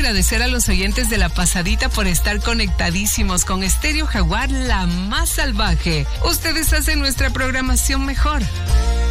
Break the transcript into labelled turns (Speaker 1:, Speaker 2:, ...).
Speaker 1: agradecer a los oyentes de La Pasadita por estar conectadísimos con Estéreo Jaguar, la más salvaje. Ustedes hacen nuestra programación mejor.